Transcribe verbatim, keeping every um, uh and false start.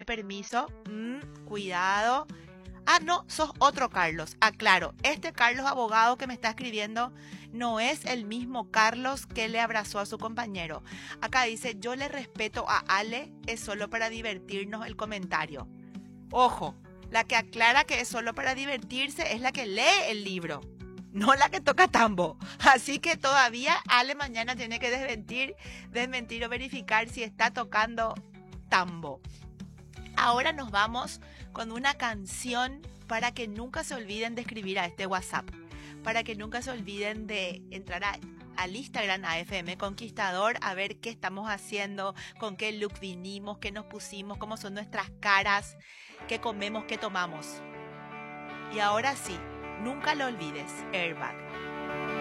permiso. Mm, cuidado. Ah, no, sos otro Carlos. Aclaro, este Carlos abogado que me está escribiendo no es el mismo Carlos que le abrazó a su compañero. Acá dice, yo le respeto a Ale, es solo para divertirnos el comentario. Ojo, la que aclara que es solo para divertirse es la que lee el libro, no la que toca tambo. Así que todavía Ale mañana tiene que desmentir, desmentir o verificar si está tocando tambo. Ahora nos vamos con una canción para que nunca se olviden de escribir a este WhatsApp, para que nunca se olviden de entrar a, al Instagram A F M Conquistador a ver qué estamos haciendo, con qué look vinimos, qué nos pusimos, cómo son nuestras caras, qué comemos, qué tomamos. Y ahora sí, nunca lo olvides, Airbag.